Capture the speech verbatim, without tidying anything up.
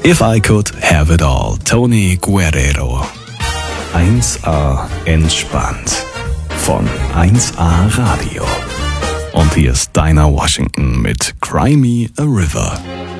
If I Could Have It All, Tony Guerrero. eins a entspannt von eins a Radio. Und hier ist Dinah Washington mit Cry Me a River.